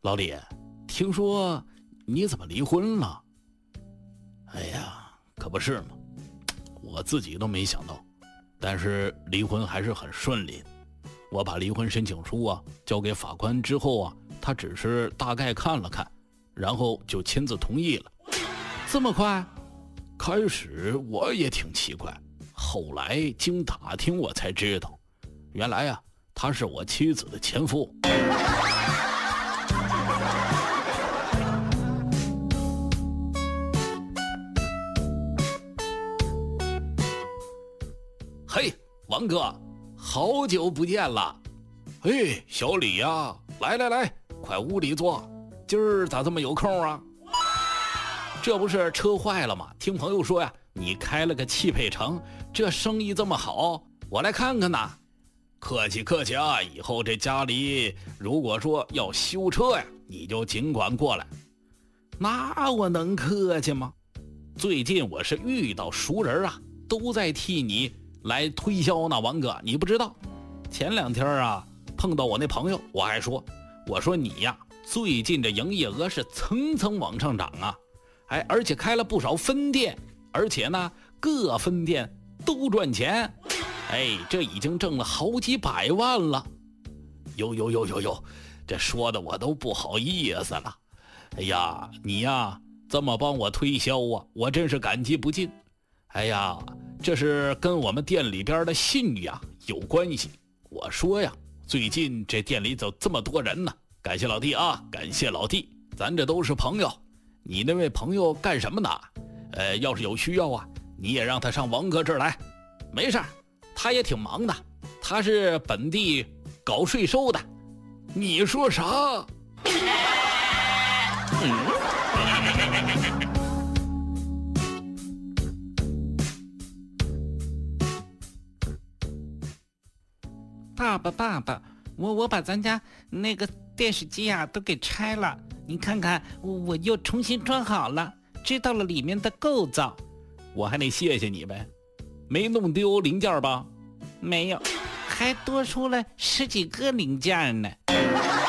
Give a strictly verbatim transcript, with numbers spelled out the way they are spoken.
老李，听说你怎么离婚了？哎呀，可不是嘛，我自己都没想到，但是离婚还是很顺利的。我把离婚申请书啊交给法官之后啊，他只是大概看了看，然后就签字同意了。这么快？开始我也挺奇怪，后来经打听我才知道，原来啊他是我妻子的前夫。嘿，王哥，好久不见了。嘿，小李呀、啊，来来来，快屋里坐。今儿咋这么有空啊？这不是车坏了吗？听朋友说呀，你开了个汽配城，这生意这么好，我来看看呐。客气客气啊，以后这家里如果说要修车呀，你就尽管过来。那我能客气吗？最近我是遇到熟人啊，都在替你来推销呢。王哥，你不知道，前两天啊碰到我那朋友，我还说，我说你呀，最近这营业额是层层往上涨啊，哎，而且开了不少分店，而且呢各分店都赚钱，哎，这已经挣了好几百万了。呦呦呦呦呦，这说的我都不好意思了。哎呀，你呀这么帮我推销啊，我真是感激不尽。哎呀，这是跟我们店里边的信仰有关系。我说呀，最近这店里走这么多人呢，感谢老弟啊，感谢老弟，咱这都是朋友。你那位朋友干什么呢？呃，要是有需要啊，你也让他上王哥这儿来。没事，他也挺忙的，他是本地搞税收的。你说啥？嗯爸爸爸爸，我我把咱家那个电视机啊都给拆了，你看看我又重新装好了，知道了里面的构造。 我还得谢谢你呗，没弄丢零件吧？ 没有，还多出了十几个零件呢。